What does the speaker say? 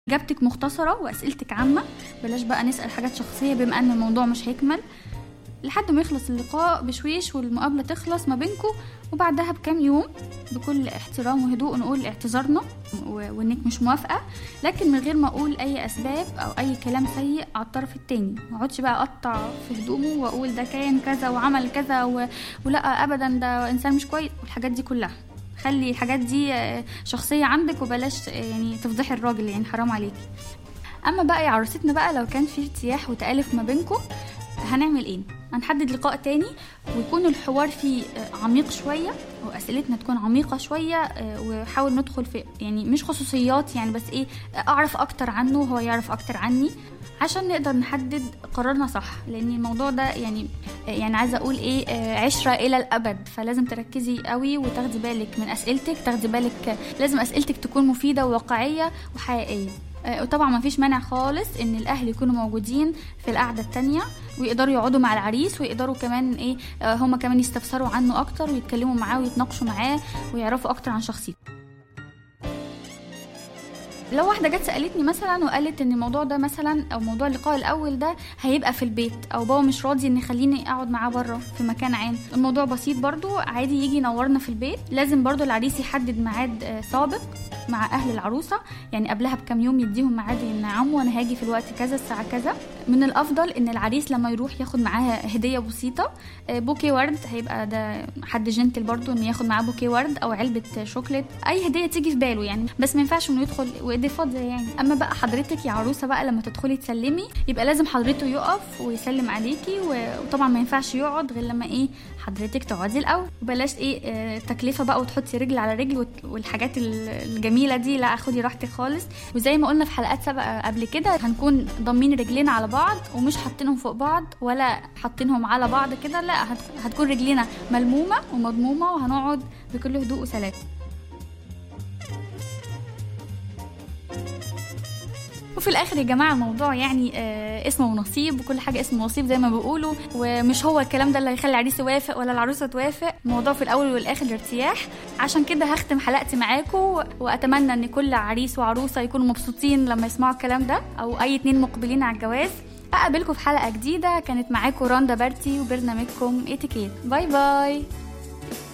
إجابتك مختصرة وأسئلتك عامة، بلاش بقى نسأل حاجات شخصية بما أن الموضوع مش هيكمل لحد ما يخلص اللقاء بشويش والمقابلة تخلص ما بينكم، وبعدها بكام يوم بكل احترام وهدوء نقول اعتذارنا وانك مش موافقة، لكن من غير ما اقول اي اسباب او اي كلام سيء على الطرف التاني. ما اقعدش بقى اقطع في هدومه واقول ده كان كذا وعمل كذا ولا ابدا ده انسان مش كويس والحاجات دي كلها. خلي الحاجات دي شخصية عندك وبلاش يعني تفضحي الراجل، يعني حرام عليكي. اما بقى يا عروستنا بقى لو كان في ارتياح وتآلف ما بينكم هنعمل ايه؟ هنحدد لقاء تاني ويكون الحوار فيه عميق شوية وأسئلتنا تكون عميقة شوية، وحاول ندخل في يعني مش خصوصيات يعني، بس ايه أعرف أكتر عنه وهو يعرف أكتر عني عشان نقدر نحدد قرارنا صح. لأن الموضوع ده يعني عايزة أقول ايه عشرة إلى الأبد، فلازم تركزي قوي وتاخدي بالك من أسئلتك، تاخدي بالك لازم أسئلتك تكون مفيدة وواقعية وحقيقية. وطبعا ما فيش مانع خالص ان الاهل يكونوا موجودين في القعده التانية ويقدروا يقعدوا مع العريس، ويقدروا كمان ايه هما كمان يستفسروا عنه اكتر ويتكلموا معاه ويتناقشوا معاه ويعرفوا اكتر عن شخصيته. لو واحدة جت سألتني مثلا وقالت ان الموضوع ده مثلا او موضوع اللقاء الاول ده هيبقى في البيت، او بابا مش راضي ان يخليني اقعد معاه بره في مكان عام، الموضوع بسيط برضو عادي، يجي ينورنا في البيت. لازم برضو العريس يحدد ميعاد سابق مع اهل العروسة، يعني قبلها بكام يوم يديهم ميعاد ان عمو انا هاجي في الوقت كذا الساعة كذا. من الافضل ان العريس لما يروح ياخد معاه هدية بسيطة، بوكي ورد، هيبقى ده حد جنتل برضو ان ياخد معاه بوكي ورد او علبة شوكليت، اي هدية تيجي في باله يعني، بس ما ينفعش انه يدخل وايديه فاضية يعني. اما بقى حضرتك يا عروسة بقى لما تدخلي تسلمي يبقى لازم حضرته يقف ويسلم عليكي، وطبعا ما ينفعش يقعد غير لما ايه حضرتك تقعدي الاول، وبلاش ايه تكلفة بقى وتحطي رجل على رجل والحاجات الجميلة دي، لا خدي راحتك خالص. وزي ما قلنا في حلقات سابقة قبل كده هنكون ضمين رجلينا على بعض ومش حاطينهم فوق بعض ولا حاطينهم على بعض كده، لا هتكون رجلينا ملمومة ومضمومة وهنقعد بكل هدوء وسلام. وفي الاخر يا جماعه الموضوع يعني اسمه ونصيب، وكل حاجه اسمه ونصيب زي ما بيقولوا، ومش هو الكلام ده اللي هيخلي العريس يوافق ولا العروسه توافق، الموضوع في الاول والاخر الارتياح. عشان كده هختم حلقتي معاكم، واتمنى ان كل عريس وعروسه يكونوا مبسوطين لما يسمعوا الكلام ده، او اي اتنين مقبلين على الجواز. اقابلكم في حلقه جديده، كانت معاكم رندا بارتي وبرنامجكم اتيكيت. باي باي.